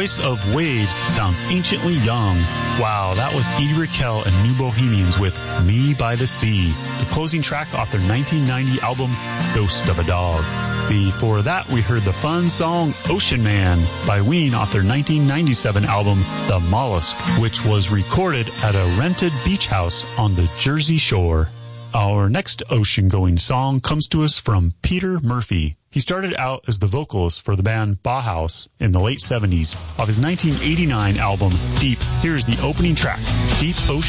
voice of waves sounds anciently young. Wow, that was Edie Raquel and New Bohemians with Me by the Sea, the closing track off their 1990 album Ghost of a Dog. Before that, we heard the fun song Ocean Man by Ween off their 1997 album The Mollusk, which was recorded at a rented beach house on the Jersey Shore. Our next ocean-going song comes to us from Peter Murphy. He started out as the vocalist for the band Bauhaus in the late 70s. Of his 1989 album, Deep, here's the opening track, Deep Ocean.